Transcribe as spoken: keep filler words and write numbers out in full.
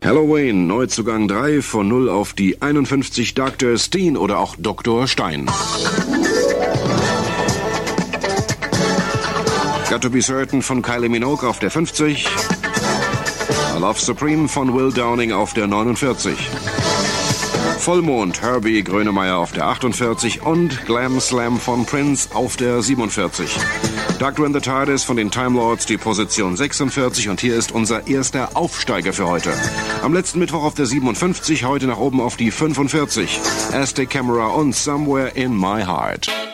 Halloween, Neuzugang drei von null auf die einundfünfzig, Doktor Steen oder auch Doktor Stein. Got to be Certain von Kylie Minogue auf der fünfzig. I Love Supreme von Will Downing auf der neunundvierzig. Vollmond, Herbie Grönemeyer auf der achtundvierzig und Glam Slam von Prince auf der siebenundvierzig. Doctor in the TARDIS von den Time Lords, die Position sechsundvierzig, und hier ist unser erster Aufsteiger für heute. Am letzten Mittwoch auf der siebenundfünfzig, heute nach oben auf die fünfundvierzig. Aztec Camera und Somewhere in My Heart.